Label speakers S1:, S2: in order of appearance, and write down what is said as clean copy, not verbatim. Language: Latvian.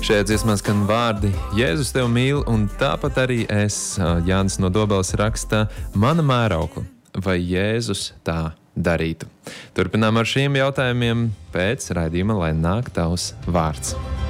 S1: Šajā dziesmā skan vārdi Jēzus tev mīl, un tāpat arī es, Jānis no Dobeles, raksta mana mēraukla. Vai Jēzus tā darītu? Turpinām ar šiem jautājumiem pēc raidījuma, lai nāk tavs vārds.